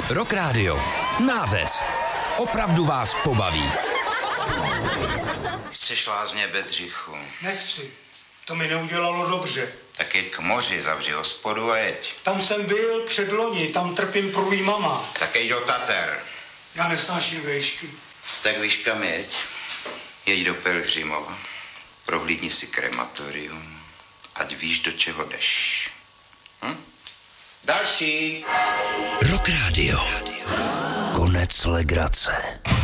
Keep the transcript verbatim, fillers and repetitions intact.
Rock Radio. Nářez. Opravdu vás pobaví. Chceš lázně Bedřichu? Nechci. To mi neudělalo dobře. Tak jeď k moři, zavři hospodu a jeď. Tam jsem byl předloni, tam trpím průjmama. Tak jeď do Tater. Já nesnáším vejšky. Tak víš kam jeď? Jeď do Pelhřimova. Prohlídni si krematorium. Ať víš, do čeho jdeš. Hm? Další. Rock Radio. Konec legrace.